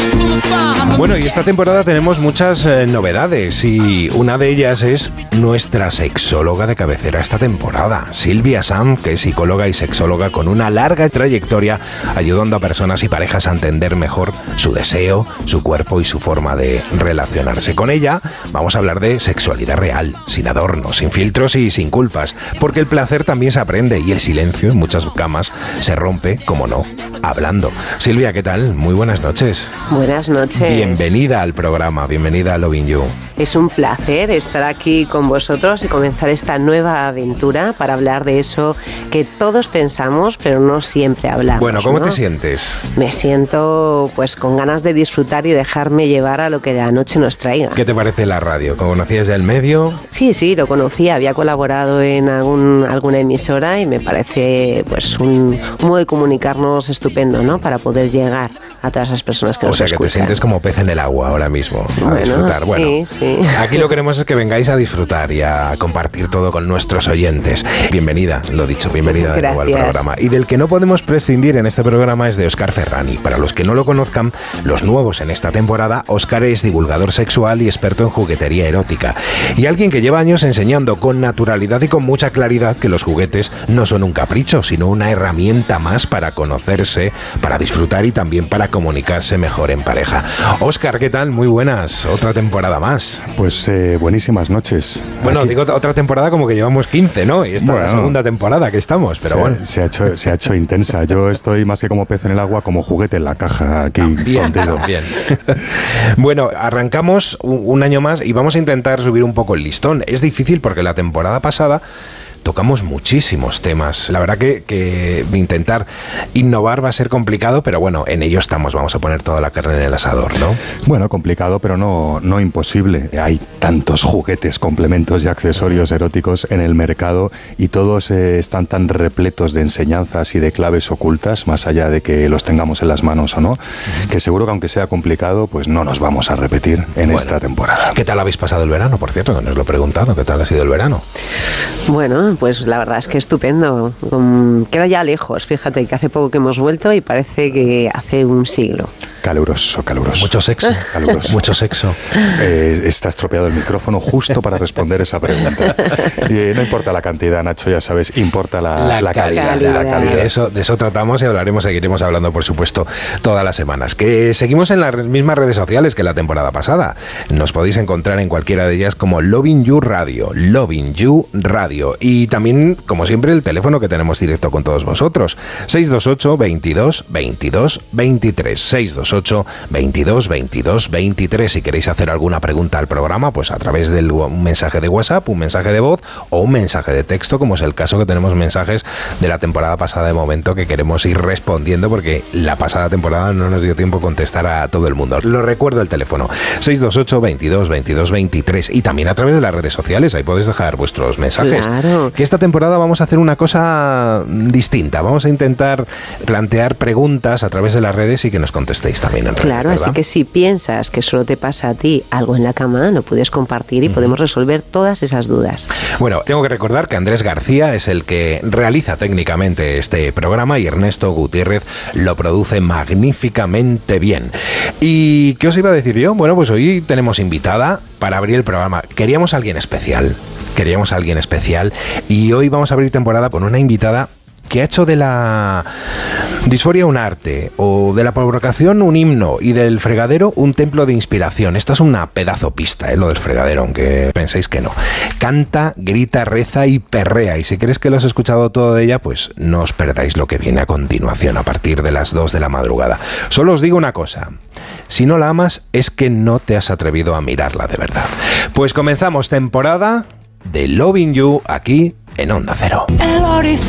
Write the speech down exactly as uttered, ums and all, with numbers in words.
Bueno, y esta temporada tenemos muchas eh, novedades y una de ellas es nuestra sexóloga de cabecera esta temporada, Silvia Sanz, que es psicóloga y sexóloga con una larga trayectoria ayudando a personas y parejas a entender mejor su deseo, su cuerpo y su forma de relacionarse. Con ella vamos a hablar de sexualidad real, sin adornos, sin filtros y sin culpas, porque el placer también se aprende y el silencio en muchas camas se rompe, como no, hablando. Silvia, ¿qué tal? Muy buenas noches. Buenas noches. Bienvenida al programa, bienvenida a Loving You. Es un placer estar aquí con vosotros y comenzar esta nueva aventura para hablar de eso que todos pensamos, pero no siempre hablamos. Bueno, ¿cómo ¿no? te sientes? Me siento pues con ganas de disfrutar y dejarme llevar a lo que la noche nos traiga. ¿Qué te parece la radio? ¿Conocías ya el medio? Sí, sí, lo conocía, había colaborado en algún, alguna emisora y me parece pues un, un modo de comunicarnos estupendo, ¿no? Para poder llegar a todas las personas que o nos sea, que escuchan. te sientes como pez en el agua ahora mismo, a bueno, disfrutar. Sí, bueno, sí. Aquí lo que queremos es que vengáis a disfrutar y a compartir todo con nuestros oyentes. Bienvenida, lo dicho, bienvenida de nuevo al programa. Y del que no podemos prescindir en este programa es de Óscar Ferrani. Para los que no lo conozcan, los nuevos en esta temporada, Óscar es divulgador sexual y experto en juguetería erótica. Y alguien que lleva años enseñando con naturalidad y con mucha claridad que los juguetes no son un capricho, sino una herramienta más para conocerse, para disfrutar y también para comunicarse mejor en pareja. Óscar, ¿qué tal? Muy buenas, otra temporada más. Pues eh, buenísimas noches. Bueno, Aquí... digo otra temporada como que llevamos quince, ¿no? Y esta bueno, es la segunda temporada que estamos, pero se, bueno. Se ha, hecho, se ha hecho intensa. Yo estoy más que como pez en el agua, como juguete en la caja aquí bien, contigo. Bien. Bueno, arrancamos un, un año más y vamos a intentar subir un poco el listón. Es difícil porque la temporada pasada tocamos muchísimos temas. La verdad que, que intentar innovar va a ser complicado, pero bueno, en ello estamos. Vamos a poner toda la carne en el asador, ¿no? Bueno, complicado, pero no, no imposible. Hay tantos juguetes, complementos y accesorios eróticos en el mercado y todos eh, están tan repletos de enseñanzas y de claves ocultas, más allá de que los tengamos en las manos o no, uh-huh. que seguro que aunque sea complicado, pues no nos vamos a repetir en bueno, esta temporada. ¿Qué tal habéis pasado el verano, por cierto? Que no os lo he preguntado. ¿Qué tal ha sido el verano? Bueno, pues la verdad es que estupendo. Um, queda ya lejos, fíjate que hace poco que hemos vuelto y parece que hace un siglo. Caluroso, caluroso. Mucho sexo. Caluroso. Mucho sexo. Eh, está estropeado el micrófono justo para responder esa pregunta. Y, eh, no importa la cantidad, Nacho, ya sabes, importa la, la, la calidad. calidad. La calidad. De eso, de eso tratamos y hablaremos, seguiremos hablando, por supuesto, todas las semanas. Que seguimos en las mismas redes sociales que la temporada pasada. Nos podéis encontrar en cualquiera de ellas como Loving You Radio. Loving You Radio. Y también, como siempre, el teléfono que tenemos directo con todos vosotros. seis dos ocho, veintidós, veintidós, veintitrés. seis dos ocho, veintidós, veintidós, veintitrés. Si queréis hacer alguna pregunta al programa, pues a través de un mensaje de WhatsApp, un mensaje de voz o un mensaje de texto, como es el caso que tenemos mensajes de la temporada pasada de momento que queremos ir respondiendo porque la pasada temporada no nos dio tiempo a contestar a todo el mundo. Lo recuerdo el teléfono, seis dos ocho, veintidós, veintidós, veintitrés, y también a través de las redes sociales, ahí podéis dejar vuestros mensajes. Claro. Que esta temporada vamos a hacer una cosa distinta, vamos a intentar plantear preguntas a través de las redes y que nos contestéis también en redes, claro, ¿verdad? Así que si piensas que solo te pasa a ti algo en la cama, lo puedes compartir y uh-huh. podemos resolver todas esas dudas. Bueno, tengo que recordar que Andrés García es el que realiza técnicamente este programa y Ernesto Gutiérrez lo produce magníficamente bien. ¿Y qué os iba a decir yo? Bueno, pues hoy tenemos invitada para abrir el programa. Queríamos a alguien especial. Queríamos a alguien especial y hoy vamos a abrir temporada con una invitada que ha hecho de la disforia un arte, o de la provocación un himno, y del fregadero un templo de inspiración. Esta es una pedazo pista, ¿eh? Lo del fregadero, aunque penséis que no. Canta, grita, reza y perrea, y si crees que lo has escuchado todo de ella, pues no os perdáis lo que viene a continuación, a partir de las dos de la madrugada. Solo os digo una cosa, si no la amas, es que no te has atrevido a mirarla de verdad. Pues comenzamos temporada de Loving You, aquí en Onda Cero.